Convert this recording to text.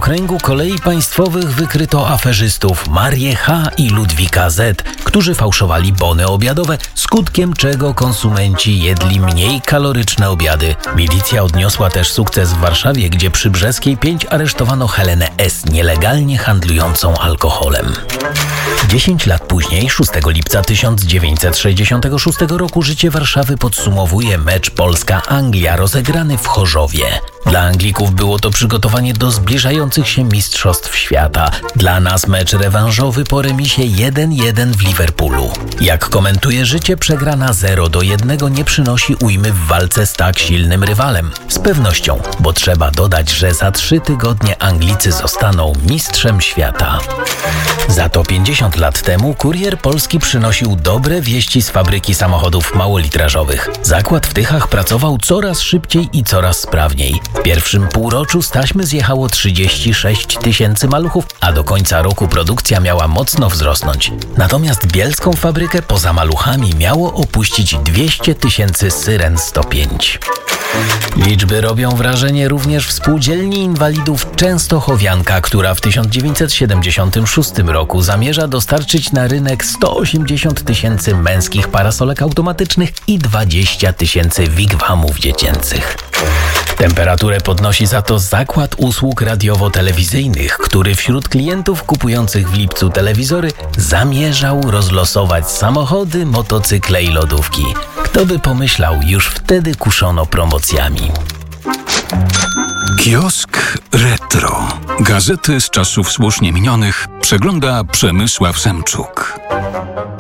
Okręgu Kolei Państwowych wykryto aferzystów Marię H. i Ludwika Z., którzy fałszowali bony obiadowe, skutkiem czego konsumenci jedli mniej kaloryczne obiady. Milicja odniosła też sukces w Warszawie, gdzie przy Brzeskiej 5 aresztowano Helenę S., nielegalnie handlującą alkoholem. 10 lat później, 6 lipca 1966 roku, życie Warszawy podsumowuje mecz Polska-Anglia rozegrany w Chorzowie. Dla Anglików było to przygotowanie do zbliżających się Mistrzostw Świata. Dla nas mecz rewanżowy po remisie 1-1 w Liverpoolu. Jak komentuje życie, przegrana 0-1 nie przynosi ujmy w walce z tak silnym rywalem. Z pewnością, bo trzeba dodać, że za 3 tygodnie Anglicy zostaną mistrzem świata. Za to 50 lat temu Kurier Polski przynosił dobre wieści z fabryki samochodów małolitrażowych. Zakład w Tychach pracował coraz szybciej i coraz sprawniej. W pierwszym półroczu z taśmy zjechało 36 000 maluchów, a do końca roku produkcja miała mocno wzrosnąć. Natomiast bielską fabrykę poza maluchami miało opuścić 200 000 Syren 105. Liczby robią wrażenie również w Spółdzielni Inwalidów Częstochowianka, która w 1976 roku zamierza dostarczyć na rynek 180 000 męskich parasolek automatycznych i 20 000 wigwamów dziecięcych. Temperaturę podnosi za to Zakład Usług Radiowo-Telewizyjnych, który wśród klientów kupujących w lipcu telewizory zamierzał rozlosować samochody, motocykle i lodówki. Kto by pomyślał, już wtedy kuszono promocjami. Kiosk Retro. Gazety z czasów słusznie minionych przegląda Przemysław Semczuk.